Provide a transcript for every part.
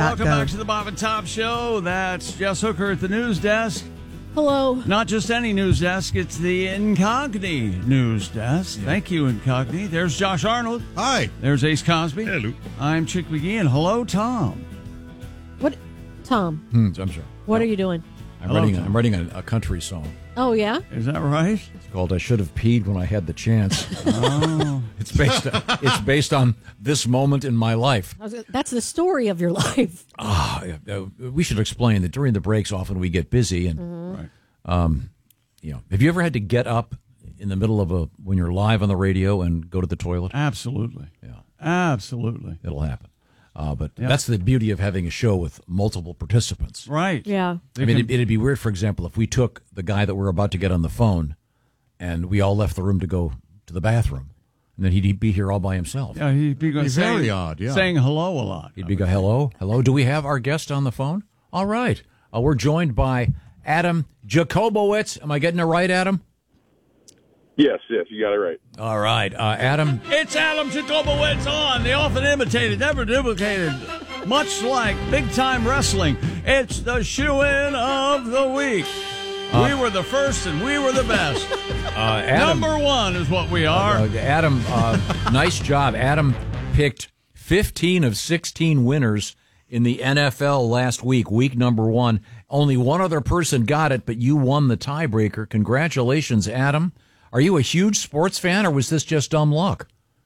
Welcome back to the Bob and Tom Show. That's Jess Hooker at the news desk. Hello. Not just any news desk, it's the Incogni news desk. Yeah. Thank you, Incogni. There's Josh Arnold. Hi. There's Ace Cosby. Hello. I'm Chick McGee, and hello, Tom. What? Tom. I'm sorry. What are you doing? I'm writing a country song. Oh, yeah? Is that right? It's called "I Should Have Peed When I Had the Chance." Oh. It's based on this moment in my life. That's the story of your life. We should explain that during the breaks, often we get busy, and have you ever had to get up in the middle of when you're live on the radio and go to the toilet? Absolutely. Yeah, absolutely. It'll happen. But that's the beauty of having a show with multiple participants. Right. Yeah. I mean, it'd be weird, for example, if we took the guy that we're about to get on the phone and we all left the room to go to the bathroom, and then he'd be here all by himself. Yeah, he'd be very odd, yeah. Saying hello a lot. He'd be go, hello? Do we have our guest on the phone? All right. We're joined by Adam Jacobowitz. Am I getting it right, Adam? Yes, you got it right. All right, Adam. It's Adam Jacobowitz on the often imitated, never duplicated, much like big-time wrestling. It's the shoe-in of the week. We were the first and we were the best. Adam, Number one is what we are. Adam, nice job. Adam picked 15 of 16 winners in the NFL last week, week number one. Only one other person got it, but you won the tiebreaker. Congratulations, Adam. Are you a huge sports fan, or was this just dumb luck?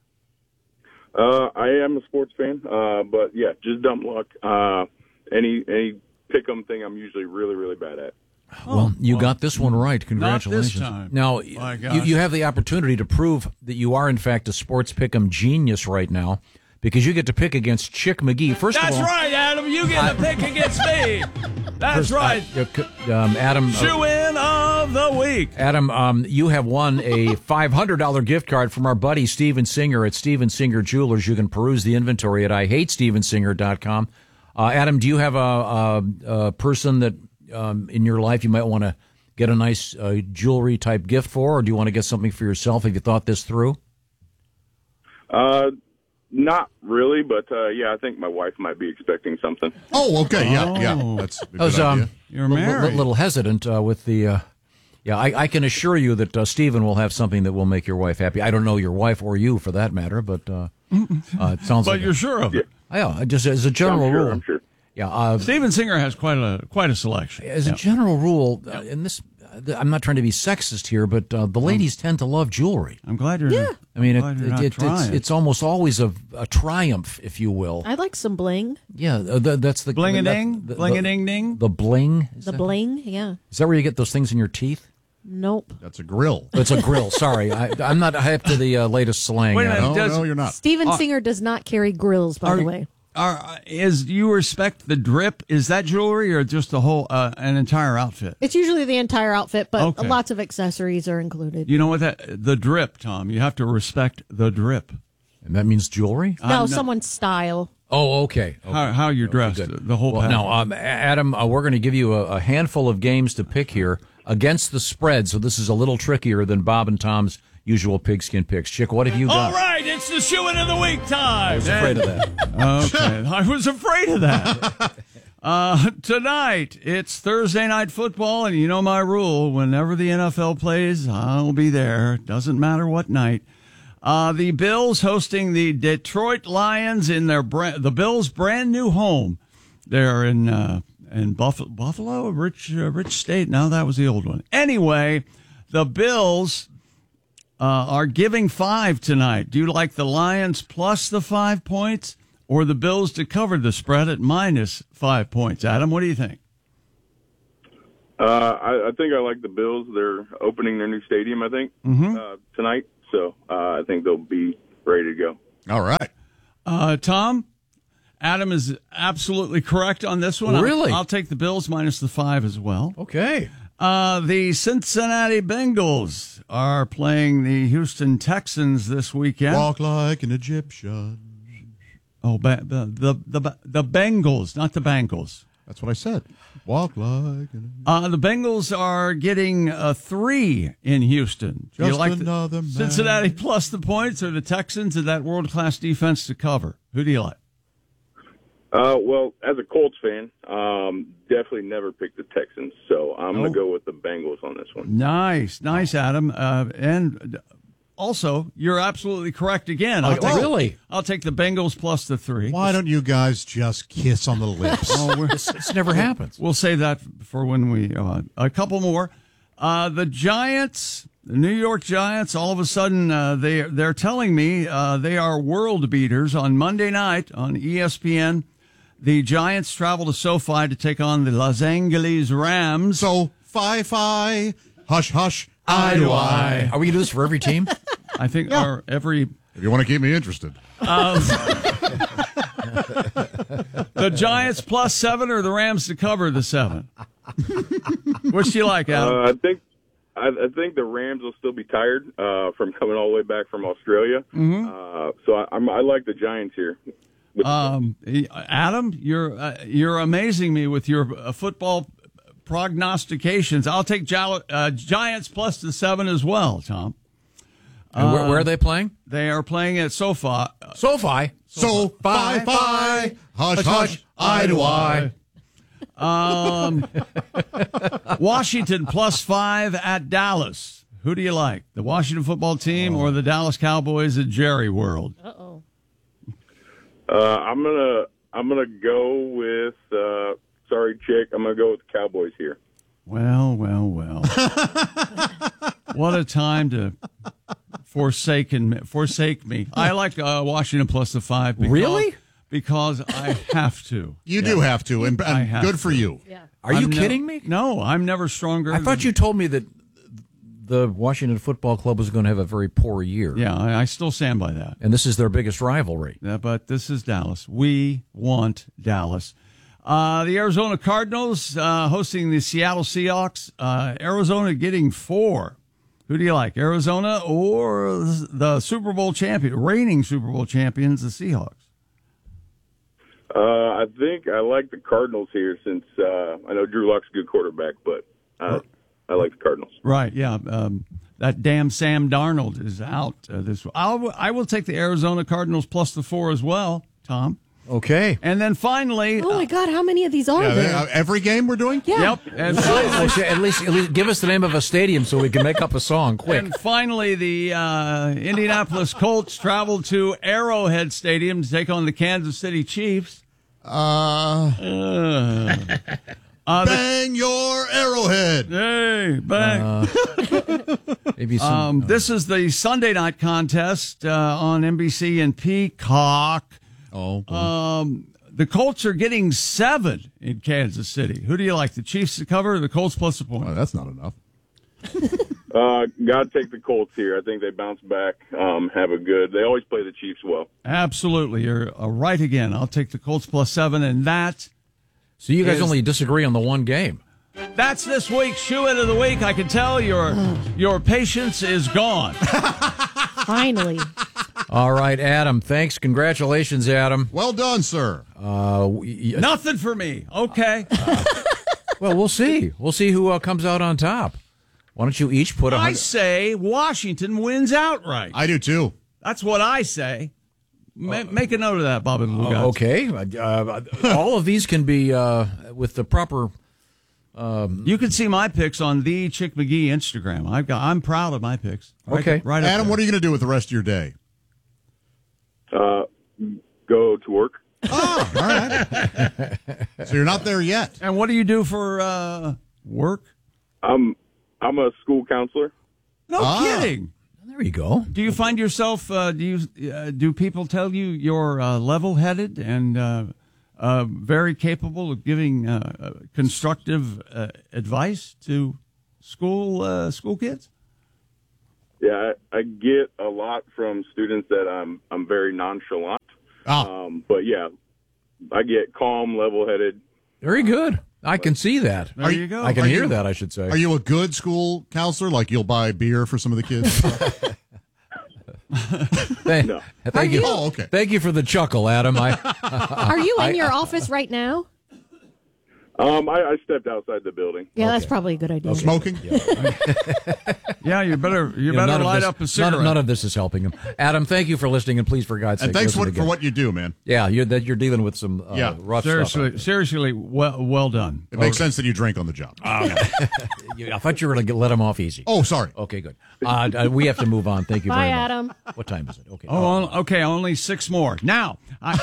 I am a sports fan, but yeah, just dumb luck. Any pick-em thing I'm usually really, really bad at. Well, you got this one right. Congratulations. Not this time. Now, you have the opportunity to prove that you are, in fact, a sports pick-em genius right now, because you get to pick against Chick McGee. That's right, Adam. You get to pick against me. That's right. Adam. Shoe-in of the week. Adam, you have won a $500 gift card from our buddy Steven Singer at Steven Singer Jewelers. You can peruse the inventory at IHateStevenSinger.com. Adam, do you have a person that in your life you might want to get a nice jewelry type gift for, or do you want to get something for yourself? Have you thought this through? Not really, but I think my wife might be expecting something. Oh, okay, yeah, that's a good idea. You're married. A little hesitant with the. I can assure you that Stephen will have something that will make your wife happy. I don't know your wife or you for that matter, but it sounds. But you're sure of it? Yeah, just as a general rule. I'm sure. Yeah, Steven Singer has quite a selection. As a general rule, and this, I'm not trying to be sexist here, but the ladies tend to love jewelry. I'm glad you're. Yeah. I mean, it's it's almost always a triumph, if you will. I like some bling. Yeah, that's the bling-a-ding, bling-a-ding-ding. The bling. Bling, yeah. Is that where you get those things in your teeth? Nope. That's a grill. It's a grill. Sorry, I'm not hip to the latest slang. Wait a minute, No, you're not. Steven Singer does not carry grills, by the way. Do you respect the drip? Is that jewelry or just the whole an entire outfit? It's usually the entire outfit, but lots of accessories are included. You know what the drip, Tom? You have to respect the drip. And that means jewelry? No, someone's style. Oh, okay. How you're dressed, the whole package. Now, Adam, we're going to give you a handful of games to pick here against the spread, so this is a little trickier than Bob and Tom's usual pigskin picks. Chick, what have you got? All right, it's the shoe-in of the week time. I was afraid of that. Okay, I was afraid of that. Tonight, it's Thursday Night Football, and you know my rule. Whenever the NFL plays, I'll be there. Doesn't matter what night. The Bills hosting the Detroit Lions in the Bills' brand new home. They're in Buffalo, a rich state. No, that was the old one. Anyway, the Bills are giving 5 tonight. Do you like the Lions plus the 5 points or the Bills to cover the spread at minus 5 points? Adam, what do you think? I think I like the Bills. They're opening their new stadium, I think, tonight. So I think they'll be ready to go. All right. Tom, Adam is absolutely correct on this one. Really? I'll take the Bills minus the 5 as well. Okay. The Cincinnati Bengals are playing the Houston Texans this weekend. Walk like an Egyptian. Oh, the Bengals, not the Bengals. That's what I said. Walk like an The Bengals are getting 3 in Houston. Do you Just like another man. Cincinnati plus the points or the Texans and that world-class defense to cover? Who do you like? Well, as a Colts fan, definitely never picked the Texans, so I'm going to go with the Bengals on this one. Nice, Adam. And also, you're absolutely correct again. Really? I'll take the Bengals plus the 3. Why don't you guys just kiss on the lips? This never happens. We'll save that for when we a couple more. The Giants, the New York Giants, all of a sudden they're telling me they are world beaters on Monday night on ESPN. The Giants travel to SoFi to take on the Los Angeles Rams. So, fi, hush, hush, eye to eye. Are we going to do this for every team? I think our every. If you want to keep me interested. The Giants plus 7 or the Rams to cover the 7? Which do you like, Adam? I think the Rams will still be tired from coming all the way back from Australia. So I like the Giants here. Adam, you're amazing me with your football prognostications. I'll take Giants plus the 7 as well, Tom. And where are they playing? They are playing at SoFi. SoFi. So, fi, hush, hush, eye to eye. Washington plus 5 at Dallas. Who do you like? The Washington football team or the Dallas Cowboys at Jerry World? Uh-oh. I'm gonna go with sorry, chick. I'm gonna go with the Cowboys here. Well. What a time to forsake me. I like Washington plus the 5. Really? Because I have to. You do have to, and good for you. Yeah. Are you kidding me? No, I'm never stronger. I thought you told me that the Washington Football Club was going to have a very poor year. Yeah, I still stand by that. And this is their biggest rivalry. Yeah, but this is Dallas. We want Dallas. The Arizona Cardinals hosting the Seattle Seahawks. Arizona getting 4. Who do you like, Arizona or the Super Bowl champion, reigning Super Bowl champions, the Seahawks? I think I like the Cardinals here since I know Drew Lock's a good quarterback, but I like the Cardinals. Right, yeah. That damn Sam Darnold is out this week. I will take the Arizona Cardinals plus the 4 as well, Tom. Okay. And then finally... Oh, my God, how many of these are there? Every game we're doing? Yeah. Yep. And at least give us the name of a stadium so we can make up a song quick. And finally, the Indianapolis Colts travel to Arrowhead Stadium to take on the Kansas City Chiefs. Bang your arrowhead. Hey, bang. Maybe some, this is the Sunday night contest on NBC and Peacock. The Colts are getting 7 in Kansas City. Who do you like, the Chiefs to cover or the Colts plus a point? Well, that's not enough. Got to take the Colts here. I think they bounce back, they always play the Chiefs well. Absolutely. You're right again. I'll take the Colts plus 7, and that... So you guys only disagree on the one game. That's this week's Shoe-In of the Week. I can tell your patience is gone. Finally. All right, Adam. Thanks. Congratulations, Adam. Well done, sir. Nothing for me. Okay. Well, we'll see. We'll see who comes out on top. Why don't you each put I say Washington wins outright. I do, too. That's what I say. Make a note of that, Bob and Lugaz. Okay. All of these can be with the proper... you can see my picks on the Chick McGee Instagram. I'm proud of my picks. Okay. Right Adam, what are you going to do with the rest of your day? Go to work. Oh, all right. So you're not there yet. And what do you do for work? I'm a school counselor. No kidding. There you go. Do you find yourself? Do people tell you you're level-headed and very capable of giving constructive advice to school kids? Yeah, I get a lot from students that I'm very nonchalant. But yeah, I get calm, level-headed. Very good. I can see that. There you go. I can hear that, I should say. Are you a good school counselor? Like you'll buy beer for some of the kids? No. Thank you. Oh, okay. Thank you for the chuckle, Adam. Are you in your office right now? I stepped outside the building. Yeah, that's probably a good idea. Smoking? Yeah, you better light up a cigarette. None of this is helping him. Adam, thank you for listening, and please, for God's sake, And thanks listen for what you do, man. Yeah, you're dealing with some rough stuff. Seriously, well done. It makes sense that you drink on the job. I thought you were going to let him off easy. Oh, sorry. Okay, good. We have to move on. Thank you Bye, very much. Adam. What time is it? Okay. Okay, only 6 more. Now,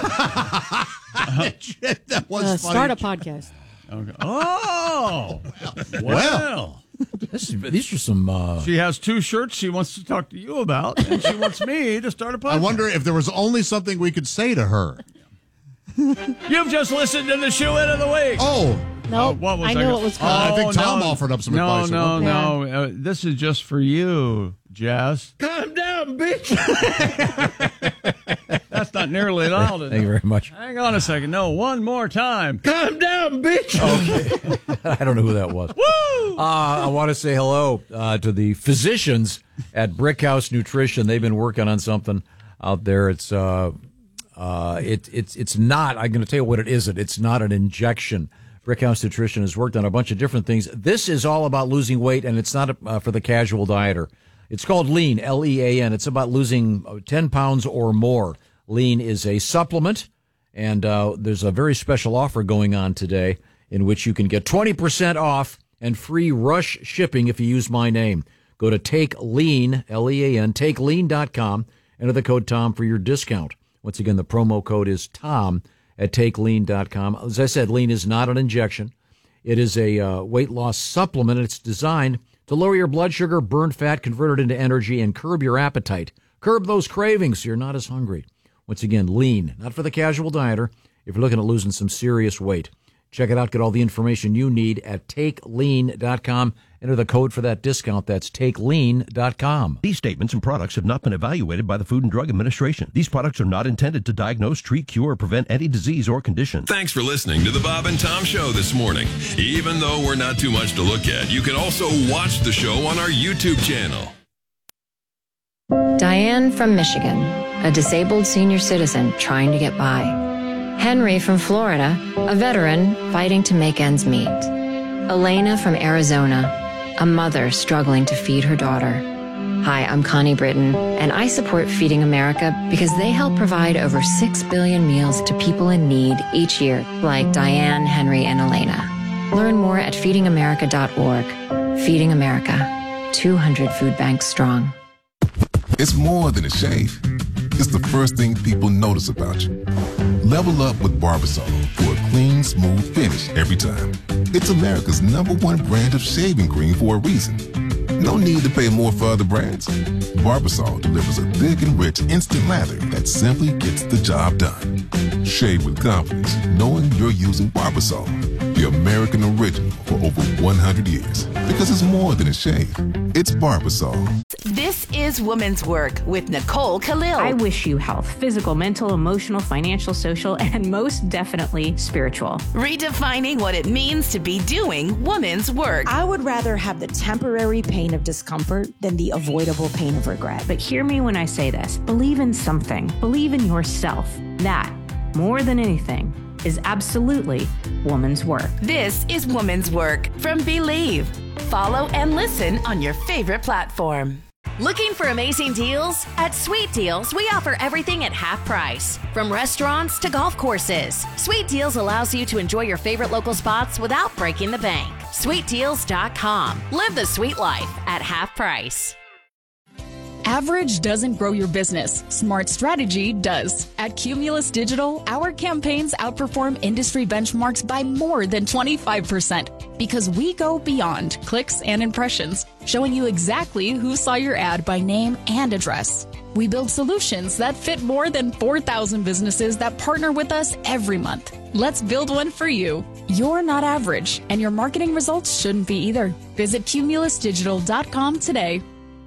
That was funny. Start a podcast. okay. Oh, well. These are some... She has 2 shirts she wants to talk to you about, and she wants me to start a podcast. I wonder if there was only something we could say to her. You've just listened to the shoe-in of the week. Oh. No, what was I knew it was coming. I think Tom offered up some advice. No. This is just for you, Jess. Calm down, bitch. That's not nearly loud enough. Thank you very much. Hang on a second. No, one more time. Calm down, bitch. Okay. I don't know who that was. Woo! I want to say hello to the physicians at Brickhouse Nutrition. They've been working on something out there. It's not. I'm going to tell you what it isn't. It's not an injection. Brickhouse Nutrition has worked on a bunch of different things. This is all about losing weight, and it's not for the casual dieter. It's called Lean, L-E-A-N. It's about losing 10 pounds or more. Lean is a supplement, and there's a very special offer going on today in which you can get 20% off and free rush shipping if you use my name. Go to TakeLean, L-E-A-N, TakeLean.com. Enter the code TOM for your discount. Once again, the promo code is TOM at TakeLean.com. As I said, Lean is not an injection. It is a weight loss supplement. It's designed to lower your blood sugar, burn fat, convert it into energy, and curb your appetite. Curb those cravings so you're not as hungry. Once again, Lean, not for the casual dieter, if you're looking at losing some serious weight. Check it out. Get all the information you need at TakeLean.com. Enter the code for that discount. That's TakeLean.com. These statements and products have not been evaluated by the Food and Drug Administration. These products are not intended to diagnose, treat, cure, or prevent any disease or condition. Thanks for listening to the Bob and Tom Show this morning. Even though we're not too much to look at, you can also watch the show on our YouTube channel. Diane from Michigan, a disabled senior citizen trying to get by. Henry from Florida, a veteran fighting to make ends meet. Elena from Arizona, a mother struggling to feed her daughter. Hi, I'm Connie Britton, and I support Feeding America because they help provide over 6 billion meals to people in need each year, like Diane, Henry, and Elena. Learn more at feedingamerica.org. Feeding America, 200 food banks strong. It's more than a shave. It's the first thing people notice about you. Level up with Barbasol for a clean, smooth finish every time. It's America's #1 brand of shaving cream for a reason. No need to pay more for other brands. Barbasol delivers a thick and rich instant lather that simply gets the job done. Shave with confidence, knowing you're using Barbasol, the American original for over 100 years. Because it's more than a shave. It's Barbasol. This is Women's Work with Nicole Khalil. I wish you health, physical, mental, emotional, financial, social, and most definitely spiritual. Redefining what it means to be doing women's work. I would rather have the temporary pain of discomfort than the avoidable pain of regret. But hear me when I say this. Believe in something. Believe in yourself. That, more than anything, is absolutely woman's work. This is Woman's Work from Believe. Follow and listen on your favorite platform. Looking for amazing deals? At Sweet Deals, we offer everything at half price. From restaurants to golf courses, Sweet Deals allows you to enjoy your favorite local spots without breaking the bank. SweetDeals.com. Live the sweet life at half price. Average doesn't grow your business. Smart strategy does. At Cumulus Digital, our campaigns outperform industry benchmarks by more than 25% because we go beyond clicks and impressions, showing you exactly who saw your ad by name and address. We build solutions that fit more than 4,000 businesses that partner with us every month. Let's build one for you. You're not average, and your marketing results shouldn't be either. Visit cumulusdigital.com today.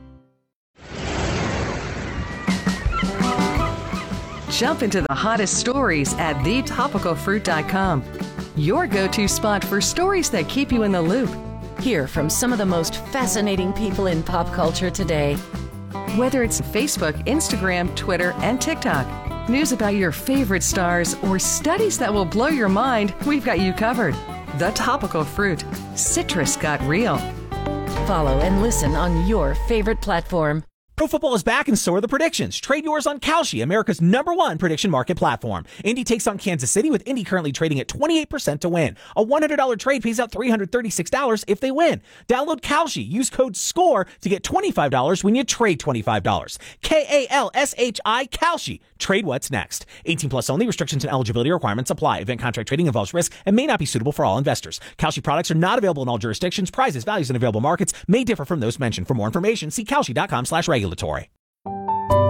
Jump into the hottest stories at thetopicalfruit.com. Your go-to spot for stories that keep you in the loop. Hear from some of the most fascinating people in pop culture today. Whether it's Facebook, Instagram, Twitter, and TikTok, news about your favorite stars, or studies that will blow your mind, we've got you covered. The Topical Fruit. Citrus got real. Follow and listen on your favorite platform. Pro football is back and so are the predictions. Trade yours on Kalshi, America's #1 prediction market platform. Indy takes on Kansas City, with Indy currently trading at 28% to win. A $100 trade pays out $336 if they win. Download Kalshi. Use code SCORE to get $25 when you trade $25. Kalshi, Kalshi. Trade what's next. 18 plus only. Restrictions and eligibility requirements apply. Event contract trading involves risk and may not be suitable for all investors. Kalshi products are not available in all jurisdictions. Prices, values, and available markets may differ from those mentioned. For more information, see Kalshi.com/regulatory.